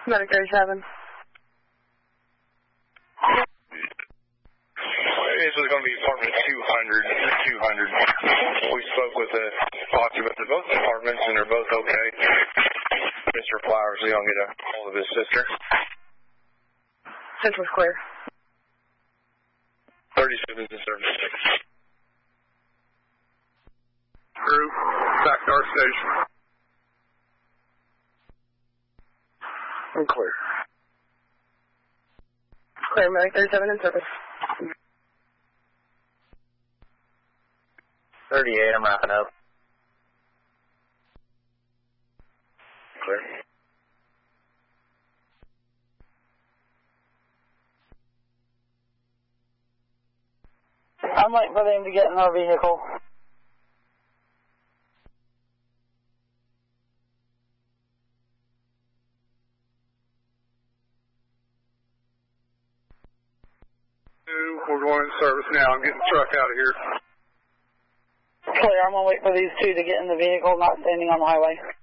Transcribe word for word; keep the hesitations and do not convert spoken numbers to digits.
Medic thirty-seven. This was going to be apartment two hundred. two hundred. We spoke with the occupants of both apartments, and they're both okay. Mister Flowers, we don't get a hold of his sister. Central's clear. thirty-seven is in service. Crew, back to our station. I'm clear. Clear, Medic thirty-seven in service. thirty-eight, I'm wrapping up. Clear. I'm waiting for them to get in our vehicle. We're going in service now. I'm getting the truck out of here. Clear, I'm going to wait for these two to get in the vehicle, not standing on the highway.